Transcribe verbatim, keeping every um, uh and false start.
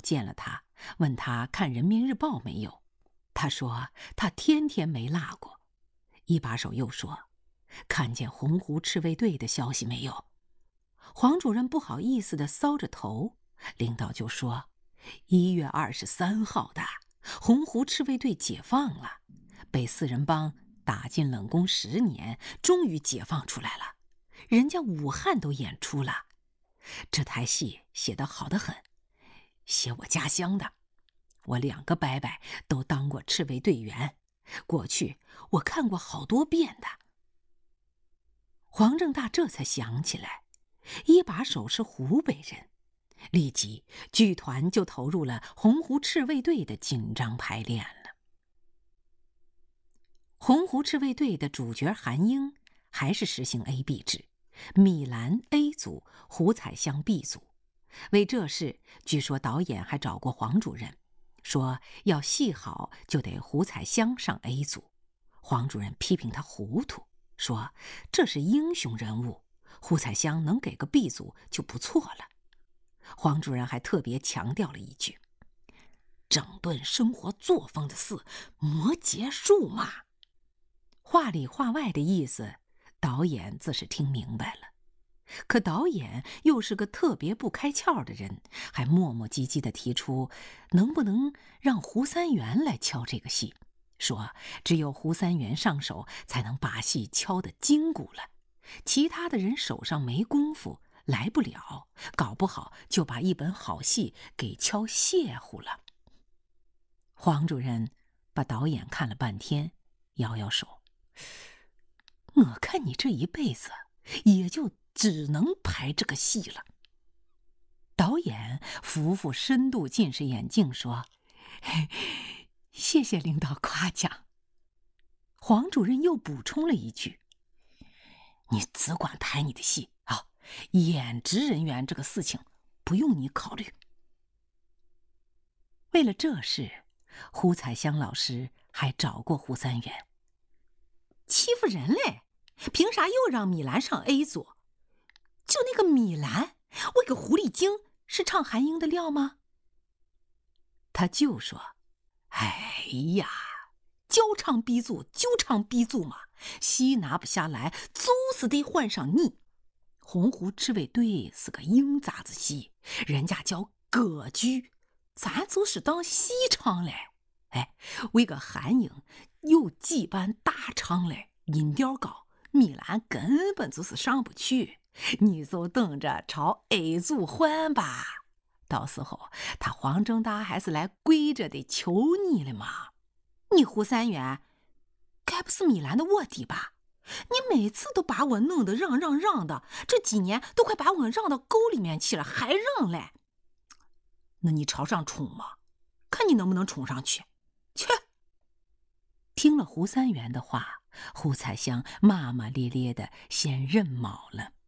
见了他，问他看人民日报没有。他说他天天没落过。一把手又说，看见洪湖赤卫队的消息没有？黄主任不好意思地搔着头。领导就说，一月二十三号的洪湖赤卫队解放了，被四人帮打进冷宫十年，终于解放出来了，人家武汉都演出了。这台戏写得好得很，写我家乡的，我两个伯伯都当过赤卫队员，过去我看过好多遍的。黄正大这才想起来，一把手是湖北人，立即剧团就投入了洪湖赤卫队的紧张排练了。洪湖赤卫队的主角韩英还是实行 A B 制，米兰 A 组，胡彩香 B 组。为这事，据说导演还找过黄主任，说要戏好就得胡彩香上 A 组。黄主任批评他糊涂，说这是英雄人物，胡彩香能给个 B 组就不错了。黄主任还特别强调了一句，整顿生活作风的事没结束嘛。话里话外的意思，导演自是听明白了。可导演又是个特别不开窍的人，还磨磨唧唧地提出能不能让胡三元来敲这个戏，说只有胡三元上手才能把戏敲得筋骨了，其他的人手上没功夫，来不了，搞不好就把一本好戏给敲泄乎了。黄主任把导演看了半天，摇摇手，我看你这一辈子也就只能排这个戏了。导演扶扶深度近视眼镜说，谢谢领导夸奖。黄主任又补充了一句，你只管排你的戏啊，演职人员这个事情不用你考虑。为了这事，胡彩香老师还找过胡三元，欺负人嘞，凭啥又让米兰上 A 组？就那个米兰，为个狐狸精是唱韩英的料吗？他就说，哎呀，就唱 B 组就唱 B 组嘛，戏拿不下来就是得换上你。洪湖赤卫队是个英杂子戏，人家叫歌剧，咱就是当戏唱嘞。哎，为个韩英有几班大唱嘞，音调高，米兰根本就是上不去，你就等着朝 A 组换吧，到时候他黄正大还是来跪着得求你了嘛。你胡三元该不是米兰的卧底吧？你每次都把我弄得让让让的，这几年都快把我让到沟里面去了，还让嘞？那你朝上冲嘛，看你能不能冲上去。切！听了胡三元的话，胡彩香骂骂咧咧的先认毛了。